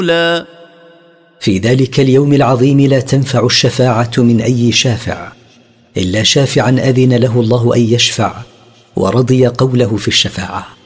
في ذلك اليوم العظيم لا تنفع الشفاعة من أي شافع إلا شافعا أذن له الله أن يشفع ورضي قوله في الشفاعة.